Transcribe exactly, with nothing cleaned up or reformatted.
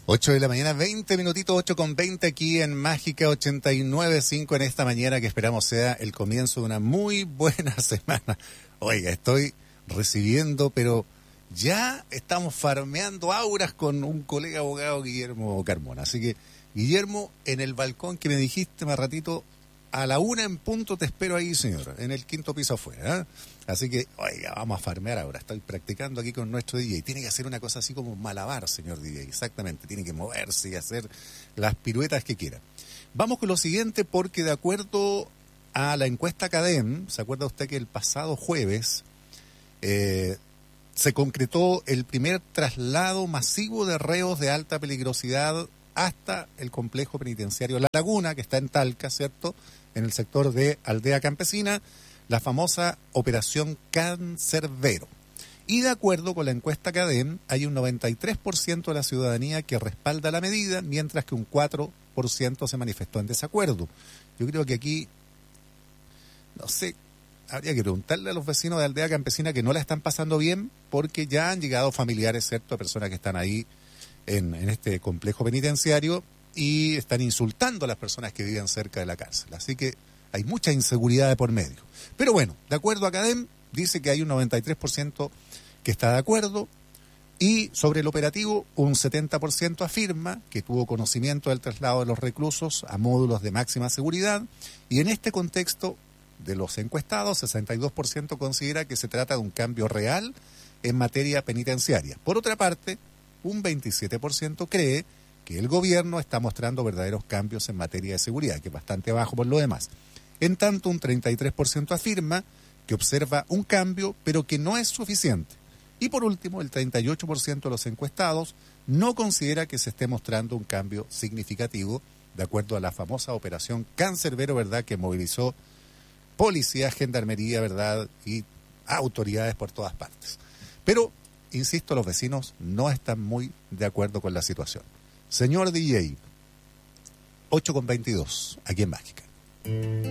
ocho de la mañana, veinte minutitos, ocho con veinte aquí en Mágica ochenta y nueve punto cinco en esta mañana que esperamos sea el comienzo de una muy buena semana. Oiga, estoy recibiendo, pero ya estamos farmeando auras con un colega abogado, Guillermo Carmona. Así que, Guillermo, en el balcón que me dijiste más ratito, a la una en punto te espero ahí, señor, en el quinto piso afuera, ¿eh? Así que, oiga, vamos a farmear ahora. Estoy practicando aquí con nuestro D J. Tiene que hacer una cosa así como malabar, señor D J. Exactamente, tiene que moverse y hacer las piruetas que quiera. Vamos con lo siguiente, porque de acuerdo a la encuesta Cadem, ¿se acuerda usted que el pasado jueves eh, se concretó el primer traslado masivo de reos de alta peligrosidad hasta el complejo penitenciario La Laguna, que está en Talca, ¿cierto?, en el sector de Aldea Campesina, la famosa Operación Cancerbero. Y de acuerdo con la encuesta Cadem, hay un noventa y tres por ciento de la ciudadanía que respalda la medida, mientras que un cuatro por ciento se manifestó en desacuerdo. Yo creo que aquí, no sé, habría que preguntarle a los vecinos de Aldea Campesina que no la están pasando bien, porque ya han llegado familiares, ¿cierto?, de personas que están ahí en, en este complejo penitenciario y están insultando a las personas que viven cerca de la cárcel. Así que hay mucha inseguridad de por medio. Pero bueno, de acuerdo a Cadem, dice que hay un noventa y tres por ciento que está de acuerdo, y sobre el operativo un setenta por ciento afirma que tuvo conocimiento del traslado de los reclusos a módulos de máxima seguridad, y en este contexto de los encuestados, sesenta y dos por ciento considera que se trata de un cambio real en materia penitenciaria. Por otra parte, un veintisiete por ciento cree que el gobierno está mostrando verdaderos cambios en materia de seguridad, que es bastante bajo por lo demás. En tanto, un treinta y tres por ciento afirma que observa un cambio, pero que no es suficiente. Y por último, el treinta y ocho por ciento de los encuestados no considera que se esté mostrando un cambio significativo, de acuerdo a la famosa Operación Cancerbero, ¿verdad?, que movilizó policía, gendarmería, ¿verdad?, y autoridades por todas partes. Pero, insisto, los vecinos no están muy de acuerdo con la situación. Señor D J, ocho con veintidós, aquí en Mágica.